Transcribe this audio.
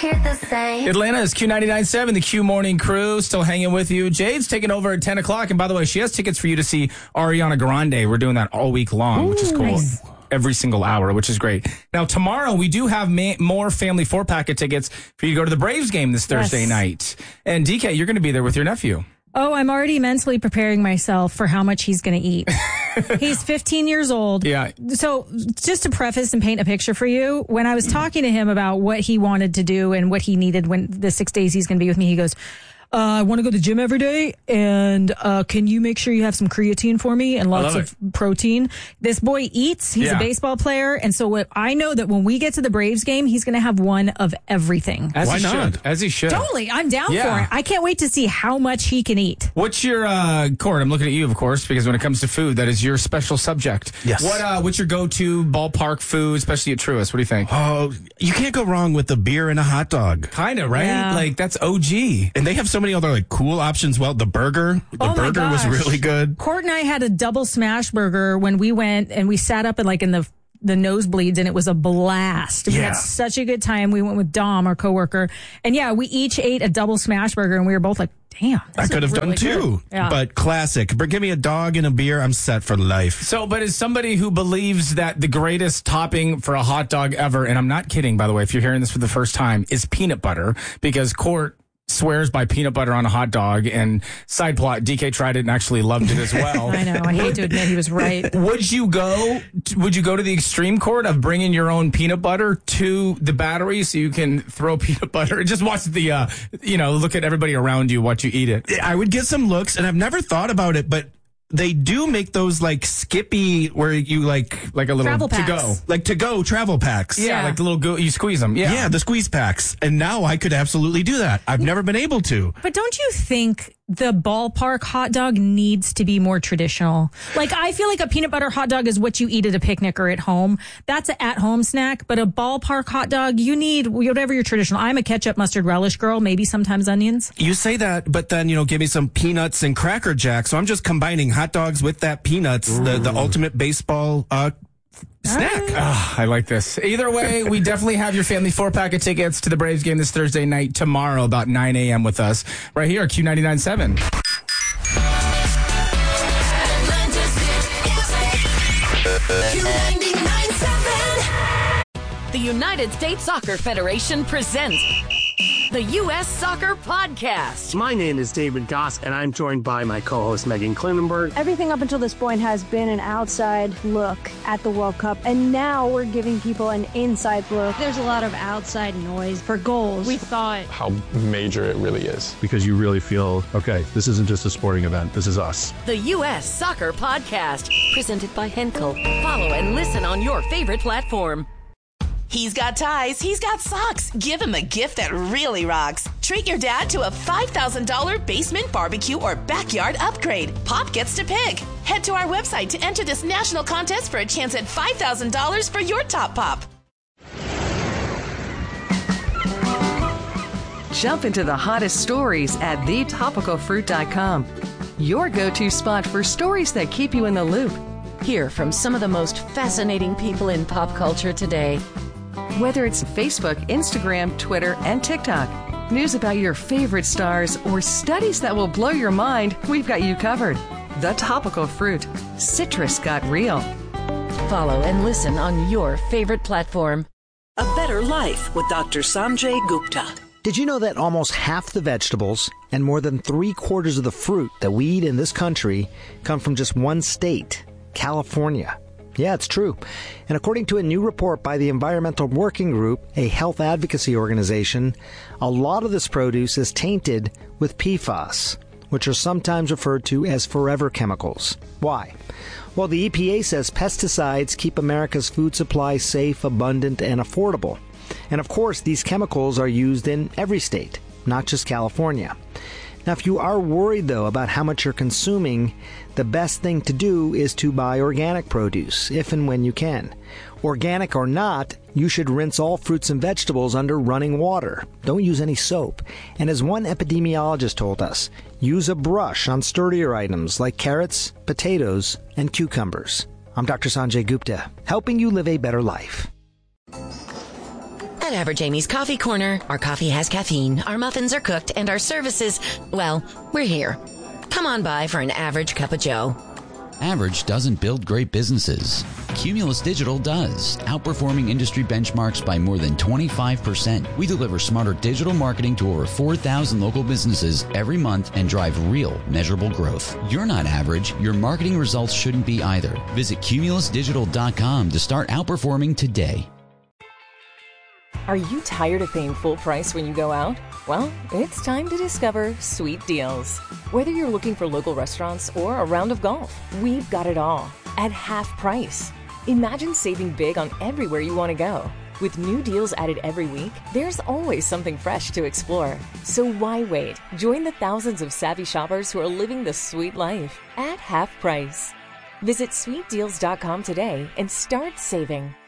hear the same. Atlanta is Q99.7, the Q Morning Crew, still hanging with you. Jade's taking over at 10 o'clock. And by the way, she has tickets for you to see Ariana Grande. We're doing that all week long, which is cool. Nice. Every single hour, which is great. Now, tomorrow, we do have more family 4-pack of tickets for you to go to the Braves game this Thursday night. And DK, you're going to be there with your nephew. Oh, I'm already mentally preparing myself for how much he's going to eat. He's 15 years old. Yeah. So just to preface and paint a picture for you, when I was talking to him about what he wanted to do and what he needed when the 6 days he's going to be with me, he goes, I want to go to the gym every day, and can you make sure you have some creatine for me and lots of protein? This boy eats. He's a baseball player, and so I know that when we get to the Braves game, he's going to have one of everything. Why not? As he should. Totally. I'm down for it. I can't wait to see how much he can eat. What's your, Court, I'm looking at you, of course, because when it comes to food, that is your special subject. Yes. What's your go-to ballpark food, especially at Truist? What do you think? Oh, you can't go wrong with a beer and a hot dog. Kind of, right? Yeah. Like, that's OG. And they have so many other like cool options. Well, the burger was really good. Court and I had a double smash burger when we went, and we sat up in the nosebleeds, and it was a blast. We had such a good time. We went with Dom, our coworker, and we each ate a double smash burger, and we were both like, damn, I could have really done too. Yeah. But classic. But give me a dog and a beer, I'm set for life. So, but as somebody who believes that the greatest topping for a hot dog ever, and I'm not kidding, by the way, if you're hearing this for the first time, is peanut butter, because Court swears by peanut butter on a hot dog, and side plot, DK tried it and actually loved it as well. I know. I hate to admit he was right. Would you go to the extreme court of bringing your own peanut butter to the Battery so you can throw peanut butter? Just watch the, look at everybody around you, watch you eat it. I would get some looks, and I've never thought about it, but they do make those like Skippy where you like a little travel to packs. go. Like to go travel packs. Yeah, like the little you squeeze them. Yeah, the squeeze packs. And now I could absolutely do that. I've never been able to. But don't you think the ballpark hot dog needs to be more traditional? Like, I feel like a peanut butter hot dog is what you eat at a picnic or at home. That's an at-home snack. But a ballpark hot dog, you need whatever your traditional. I'm a ketchup mustard relish girl, maybe sometimes onions. You say that, but then, give me some peanuts and Cracker Jack. So I'm just combining hot dogs with that peanuts, the ultimate baseball snack. I like this. Either way, we definitely have your family 4-pack of tickets to the Braves game this Thursday night, tomorrow about 9 a.m. with us right here at Q99.7. The United States Soccer Federation presents the U.S. Soccer Podcast. My name is David Goss, and I'm joined by my co-host Megan Klinenberg. Everything up until this point has been an outside look at the World Cup, and now we're giving people an inside look. There's a lot of outside noise for goals. We thought how major it really is. Because you really feel, okay, this isn't just a sporting event, this is us. The U.S. Soccer Podcast, presented by Henkel. Follow and listen on your favorite platform. He's got ties, he's got socks. Give him a gift that really rocks. Treat your dad to a $5,000 basement barbecue or backyard upgrade. Pop gets to pick. Head to our website to enter this national contest for a chance at $5,000 for your top pop. Jump into the hottest stories at thetopicalfruit.com. Your go-to spot for stories that keep you in the loop. Hear from some of the most fascinating people in pop culture today. Whether it's Facebook, Instagram, Twitter, and TikTok, news about your favorite stars, or studies that will blow your mind, we've got you covered. The Topical Fruit. Citrus got real. Follow and listen on your favorite platform. A Better Life with Dr. Sanjay Gupta. Did you know that almost half the vegetables and more than 3/4 of the fruit that we eat in this country come from just one state, California? Yeah, it's true. And according to a new report by the Environmental Working Group, a health advocacy organization, a lot of this produce is tainted with PFAS, which are sometimes referred to as forever chemicals. Why? Well, the EPA says pesticides keep America's food supply safe, abundant, and affordable. And of course, these chemicals are used in every state, not just California. Now, if you are worried, though, about how much you're consuming, the best thing to do is to buy organic produce, if and when you can. Organic or not, you should rinse all fruits and vegetables under running water. Don't use any soap. And as one epidemiologist told us, use a brush on sturdier items like carrots, potatoes, and cucumbers. I'm Dr. Sanjay Gupta, helping you live a better life. At Average Amy's Coffee Corner. Our coffee has caffeine, our muffins are cooked, and our services, well, we're here. Come on by for an average cup of joe. Average doesn't build great businesses. Cumulus Digital does, outperforming industry benchmarks by more than 25%. We deliver smarter digital marketing to over 4,000 local businesses every month and drive real, measurable growth. You're not average. Your marketing results shouldn't be either. Visit cumulusdigital.com to start outperforming today. Are you tired of paying full price when you go out? Well, it's time to discover Sweet Deals. Whether you're looking for local restaurants or a round of golf, we've got it all at half price. Imagine saving big on everywhere you want to go. With new deals added every week, there's always something fresh to explore. So why wait? Join the thousands of savvy shoppers who are living the sweet life at half price. Visit sweetdeals.com today and start saving.